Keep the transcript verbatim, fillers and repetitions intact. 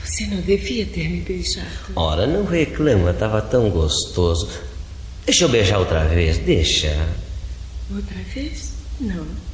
Você não devia ter me beijado. Ora, não reclama, estava tão gostoso. Deixa eu beijar outra vez, deixa. Outra vez? Não.